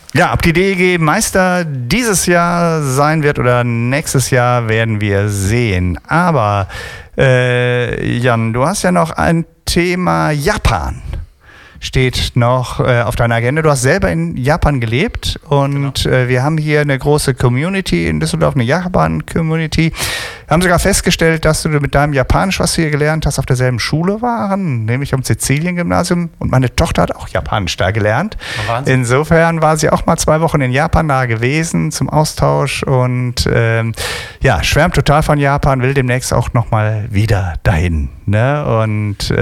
Ja, ob die DEG Meister dieses Jahr sein wird oder nächstes Jahr, werden wir sehen. Aber Jan, du hast ja noch ein Thema Japan. Steht noch auf deiner Agenda. Du hast selber in Japan gelebt und genau. Wir haben hier eine große Community in Düsseldorf, eine Japan-Community. Wir haben sogar festgestellt, dass du mit deinem Japanisch, was du hier gelernt hast, auf derselben Schule waren, nämlich am Sizilien-Gymnasium. Und meine Tochter hat auch Japanisch da gelernt. Wahnsinn. Insofern war sie auch mal 2 Wochen in Japan da gewesen zum Austausch und schwärmt total von Japan, will demnächst auch nochmal wieder dahin. Ne? Und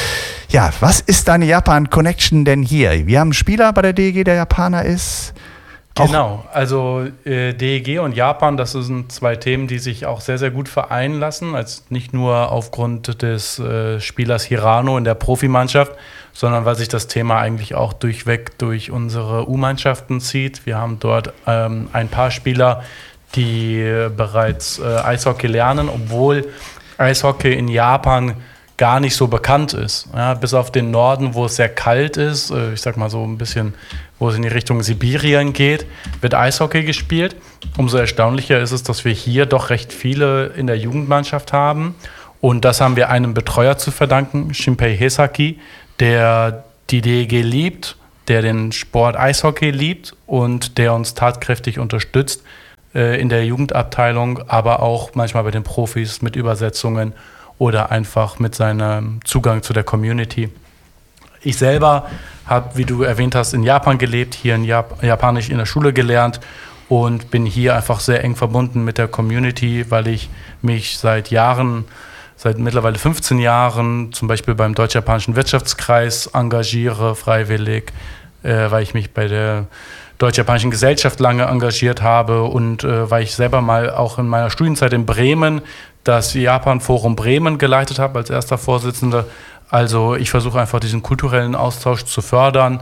was ist deine Japan-Connection denn hier? Wir haben einen Spieler bei der DEG, der Japaner ist. Genau, also DEG und Japan, das sind 2 Themen, die sich auch sehr, sehr gut vereinen lassen. Also nicht nur aufgrund des Spielers Hirano in der Profimannschaft, sondern weil sich das Thema eigentlich auch durchweg durch unsere U-Mannschaften zieht. Wir haben dort ein paar Spieler, die bereits Eishockey lernen, obwohl Eishockey in Japan gar nicht so bekannt ist. Ja, bis auf den Norden, wo es sehr kalt ist, ich sag mal so ein bisschen, wo es in die Richtung Sibirien geht, wird Eishockey gespielt. Umso erstaunlicher ist es, dass wir hier doch recht viele in der Jugendmannschaft haben. Und das haben wir einem Betreuer zu verdanken, Shinpei Hesaki, der die DEG liebt, der den Sport Eishockey liebt und der uns tatkräftig unterstützt in der Jugendabteilung, aber auch manchmal bei den Profis mit Übersetzungen oder einfach mit seinem Zugang zu der Community. Ich selber habe, wie du erwähnt hast, in Japan gelebt, hier in Japanisch in der Schule gelernt und bin hier einfach sehr eng verbunden mit der Community, weil ich mich seit mittlerweile 15 Jahren zum Beispiel beim Deutsch-Japanischen Wirtschaftskreis engagiere, freiwillig, weil ich mich bei der Deutsch-Japanischen Gesellschaft lange engagiert habe und weil ich selber mal auch in meiner Studienzeit in Bremen das Japan-Forum Bremen geleitet habe als erster Vorsitzender. Also ich versuche einfach diesen kulturellen Austausch zu fördern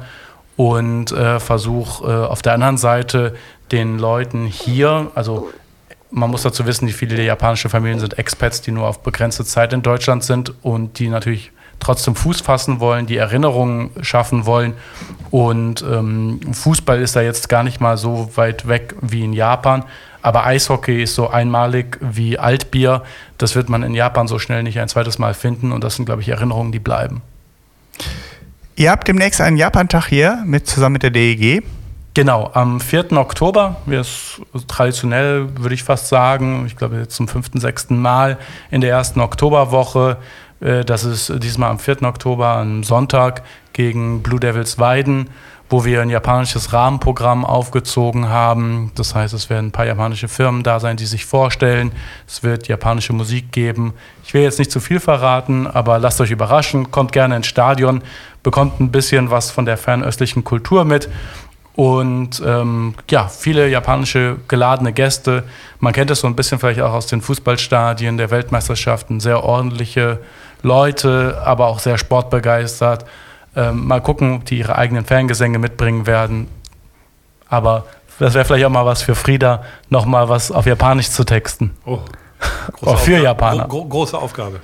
und versuche auf der anderen Seite den Leuten hier, also man muss dazu wissen, viele japanische Familien sind Expats, die nur auf begrenzte Zeit in Deutschland sind und die natürlich trotzdem Fuß fassen wollen, die Erinnerungen schaffen wollen. Und Fußball ist da jetzt gar nicht mal so weit weg wie in Japan. Aber Eishockey ist so einmalig wie Altbier. Das wird man in Japan so schnell nicht ein zweites Mal finden. Und das sind, glaube ich, Erinnerungen, die bleiben. Ihr habt demnächst einen Japan-Tag hier zusammen mit der DEG. Genau, am 4. Oktober, wir ist traditionell, würde ich fast sagen, ich glaube jetzt zum 5., 6. Mal in der ersten Oktoberwoche. Das ist diesmal am 4. Oktober, am Sonntag, gegen Blue Devils Weiden, wo wir ein japanisches Rahmenprogramm aufgezogen haben. Das heißt, es werden ein paar japanische Firmen da sein, die sich vorstellen. Es wird japanische Musik geben. Ich will jetzt nicht zu viel verraten, aber lasst euch überraschen. Kommt gerne ins Stadion, bekommt ein bisschen was von der fernöstlichen Kultur mit. Und viele japanische geladene Gäste. Man kennt es so ein bisschen vielleicht auch aus den Fußballstadien der Weltmeisterschaften. Sehr ordentliche Leute, aber auch sehr sportbegeistert. Mal gucken, ob die ihre eigenen Fangesänge mitbringen werden. Aber das wäre vielleicht auch mal was für Frieda, noch mal was auf Japanisch zu texten. Oh, auch für Japaner. Große Aufgabe.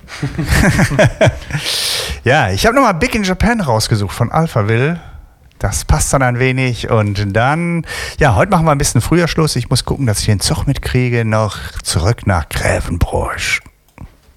Ja, ich habe nochmal Big in Japan rausgesucht von Alphaville. Das passt dann ein wenig und dann, heute machen wir ein bisschen früher Schluss. Ich muss gucken, dass ich den Zug mitkriege, noch zurück nach Grevenbroich.